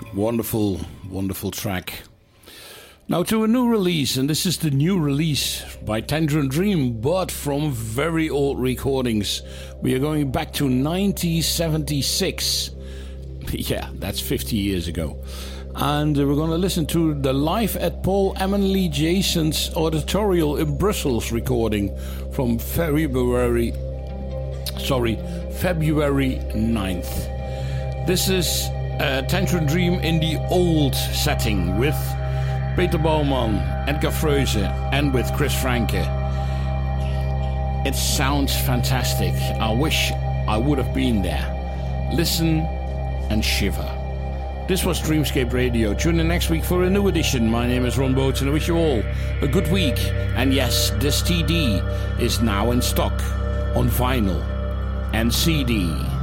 Wonderful, wonderful track. Now to a new release, and this is the new release by Tangerine Dream, but from very old recordings. We are going back to 1976. Yeah, that's 50 years ago. And we're going to listen to the live at Paul Emanley Jason's Auditorial in Brussels recording from February 9th. This is Tangerine Dream in the old setting with Peter Baumann, Edgar Froese, and with Chris Franke. It sounds fantastic. I wish I would have been there. Listen and shiver. This was Dreamscape Radio. Tune in next week for a new edition. My name is Ron Boats and I wish you all a good week. And yes, this TD is now in stock on vinyl and CD.